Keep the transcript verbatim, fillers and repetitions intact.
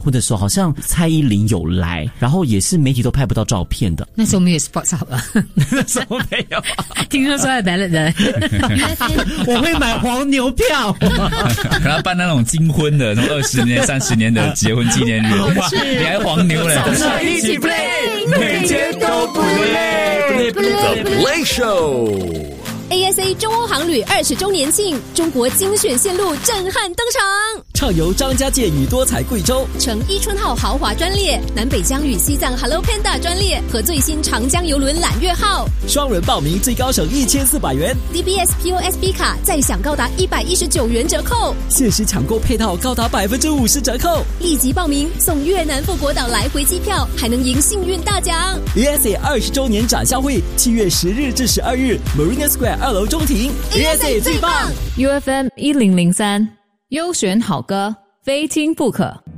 或者说好像蔡依林有来，然后也是媒体都拍不到照片的。 那时候没有 Sports Hub 啊， 那时候没有。 听说说要 ballot 的， 我会买黄牛票。 可能办那种金婚的，什么二十年、三十年的结婚纪念日，哇，你还黄牛嘞！ 早上一起 play， 每天都不累。The Play Show。A S A 中欧航旅二十周年庆，中国精选线路震撼登场。 畅游张家界与多彩贵州， 乘伊春号豪华专列，南北疆与西藏 Hello Panda 专列和最新长江邮轮揽月号， 双人报名最高省一千四百元 ，D B S P O S B 卡再享高达一百一十九元折扣， 限时抢购配套高达百分之五十折扣。 立即报名送越南富国岛来回机票，还能赢幸运大奖。 A S A 二十周年展销会，七月十日至十二日 ，Marina Square 二楼中庭 ，A S A 最棒 ，U F M 一零零三，优选好歌，非听不可。